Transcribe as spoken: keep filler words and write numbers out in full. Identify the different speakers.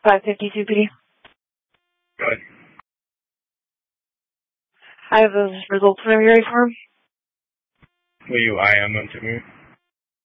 Speaker 1: five fifty-two P D.
Speaker 2: Go ahead.
Speaker 1: I have those results whenever you're ready for them.
Speaker 2: Will you I M them to me?